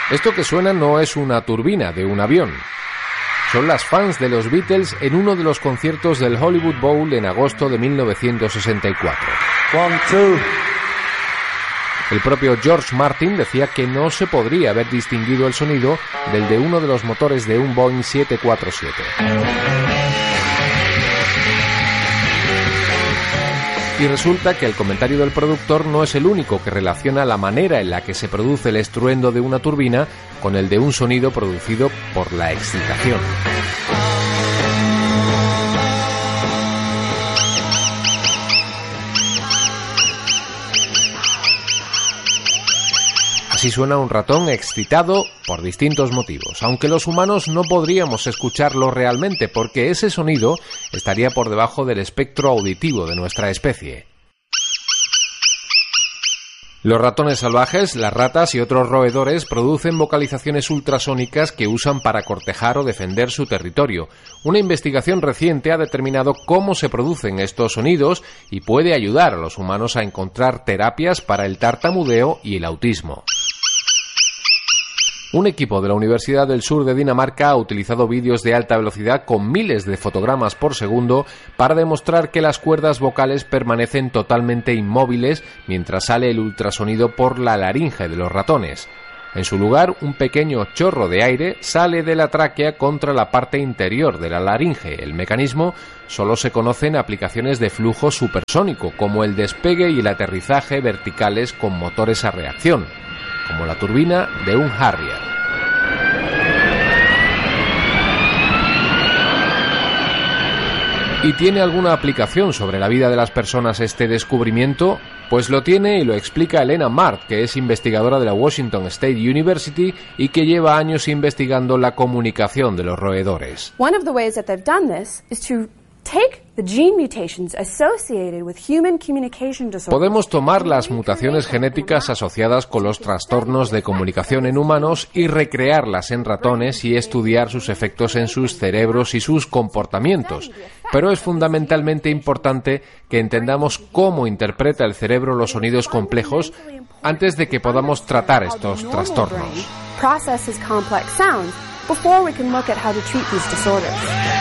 Esto que suena no es una turbina de un avión. Son las fans de los Beatles en uno de los conciertos del Hollywood Bowl en agosto de 1964. 1, 2. El propio George Martin decía que no se podría haber distinguido el sonido del de uno de los motores de un Boeing 747. Y resulta que el comentario del productor no es el único que relaciona la manera en la que se produce el estruendo de una turbina con el de un sonido producido por la excitación. Así suena un ratón excitado por distintos motivos, aunque los humanos no podríamos escucharlo realmente porque ese sonido estaría por debajo del espectro auditivo de nuestra especie. Los ratones salvajes, las ratas y otros roedores producen vocalizaciones ultrasónicas que usan para cortejar o defender su territorio. Una investigación reciente ha determinado cómo se producen estos sonidos y puede ayudar a los humanos a encontrar terapias para el tartamudeo y el autismo. Un equipo de la Universidad del Sur de Dinamarca ha utilizado vídeos de alta velocidad con miles de fotogramas por segundo para demostrar que las cuerdas vocales permanecen totalmente inmóviles mientras sale el ultrasonido por la laringe de los ratones. En su lugar, un pequeño chorro de aire sale de la tráquea contra la parte interior de la laringe. El mecanismo solo se conoce en aplicaciones de flujo supersónico, como el despegue y el aterrizaje verticales con motores a reacción, como la turbina de un Harrier. ¿Y tiene alguna aplicación sobre la vida de las personas este descubrimiento? Pues lo tiene y lo explica Elena Mart, que es investigadora de la Washington State University y que lleva años investigando la comunicación de los roedores. One of the ways that they've done this is to take the gene mutations associated with human communication disorders. Podemos tomar las mutaciones genéticas asociadas con los trastornos de comunicación en humanos y recrearlas en ratones y estudiar sus efectos en sus cerebros y sus comportamientos. Pero es fundamentalmente importante que entendamos cómo interpreta el cerebro los sonidos complejos antes de que podamos tratar estos trastornos. Processes complex sounds before we can look at how to treat these disorders.